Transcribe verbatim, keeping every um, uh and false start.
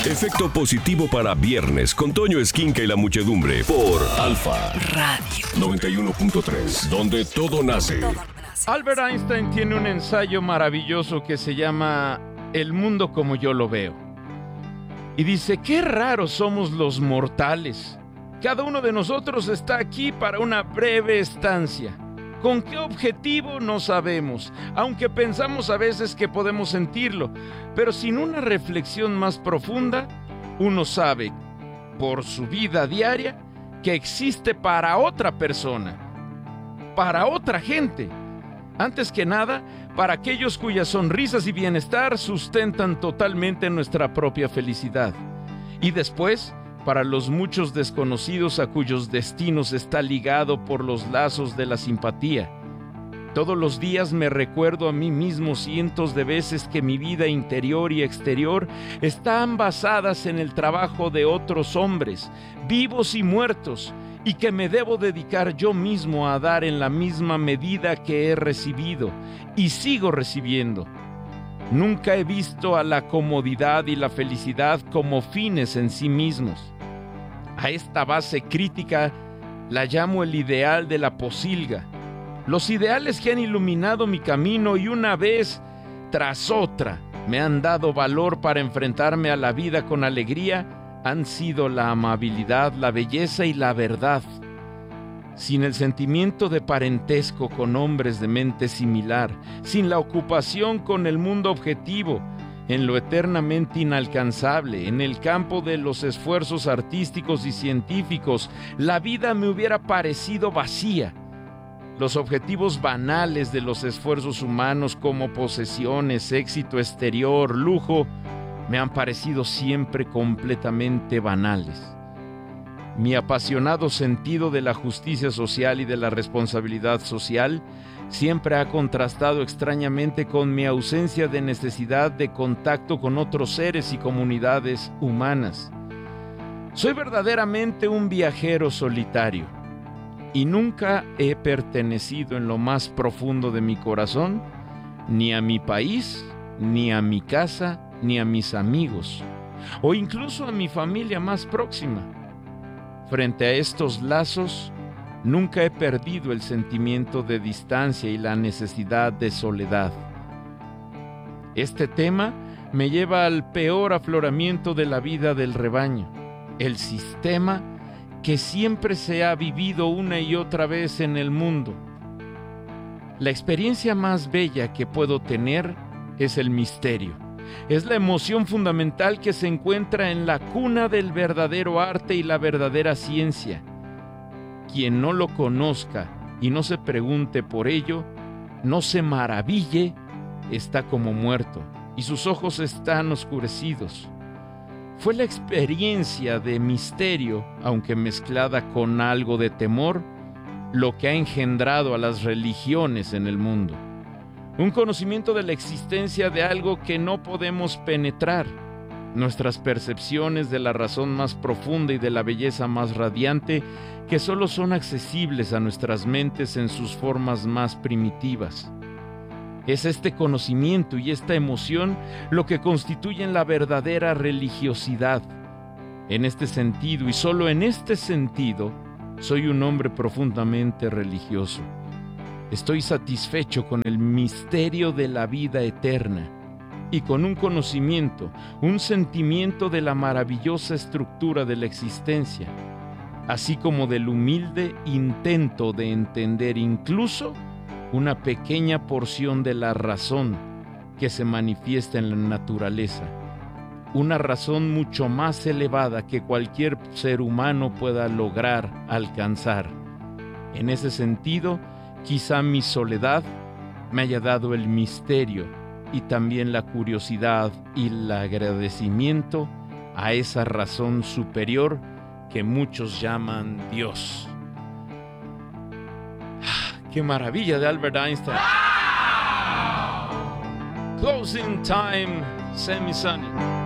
Efecto positivo para viernes con Toño Esquinca y la muchedumbre por Alfa Radio noventa y uno punto tres, donde todo nace. Albert Einstein tiene un ensayo maravilloso que se llama El mundo como yo lo veo. Y dice, qué raros somos los mortales. Cada uno de nosotros está aquí para una breve estancia. ¿Con qué objetivo? No sabemos, aunque pensamos a veces que podemos sentirlo, pero sin una reflexión más profunda, uno sabe, por su vida diaria, que existe para otra persona, para otra gente. Antes que nada, para aquellos cuyas sonrisas y bienestar sustentan totalmente nuestra propia felicidad. Y después, para los muchos desconocidos a cuyos destinos está ligado por los lazos de la simpatía. Todos los días me recuerdo a mí mismo cientos de veces que mi vida interior y exterior están basadas en el trabajo de otros hombres, vivos y muertos, y que me debo dedicar yo mismo a dar en la misma medida que he recibido, y sigo recibiendo. Nunca he visto a la comodidad y la felicidad como fines en sí mismos. A esta base crítica la llamo el ideal de la posilga. Los ideales que han iluminado mi camino y una vez tras otra me han dado valor para enfrentarme a la vida con alegría han sido la amabilidad, la belleza y la verdad. Sin el sentimiento de parentesco con hombres de mente similar, sin la ocupación con el mundo objetivo, en lo eternamente inalcanzable, en el campo de los esfuerzos artísticos y científicos, la vida me hubiera parecido vacía. Los objetivos banales de los esfuerzos humanos como posesiones, éxito exterior, lujo, me han parecido siempre completamente banales. Mi apasionado sentido de la justicia social y de la responsabilidad social siempre ha contrastado extrañamente con mi ausencia de necesidad de contacto con otros seres y comunidades humanas. Soy verdaderamente un viajero solitario y nunca he pertenecido en lo más profundo de mi corazón ni a mi país, ni a mi casa, ni a mis amigos, o incluso a mi familia más próxima. Frente a estos lazos, nunca he perdido el sentimiento de distancia y la necesidad de soledad. Este tema me lleva al peor afloramiento de la vida del rebaño, el sistema que siempre se ha vivido una y otra vez en el mundo. La experiencia más bella que puedo tener es el misterio. Es la emoción fundamental que se encuentra en la cuna del verdadero arte y la verdadera ciencia. Quien no lo conozca y no se pregunte por ello, no se maraville, está como muerto y sus ojos están oscurecidos. Fue la experiencia de misterio, aunque mezclada con algo de temor, lo que ha engendrado a las religiones en el mundo. Un conocimiento de la existencia de algo que no podemos penetrar. Nuestras percepciones de la razón más profunda y de la belleza más radiante que solo son accesibles a nuestras mentes en sus formas más primitivas. Es este conocimiento y esta emoción lo que constituyen la verdadera religiosidad. En este sentido, y solo en este sentido, soy un hombre profundamente religioso. Estoy satisfecho con el misterio de la vida eterna y con un conocimiento, un sentimiento de la maravillosa estructura de la existencia, así como del humilde intento de entender incluso una pequeña porción de la razón que se manifiesta en la naturaleza, una razón mucho más elevada que cualquier ser humano pueda lograr alcanzar. En ese sentido, quizá mi soledad me haya dado el misterio y también la curiosidad y el agradecimiento a esa razón superior que muchos llaman Dios. ¡Qué maravilla de Albert Einstein! Closing time, Semi Sunny.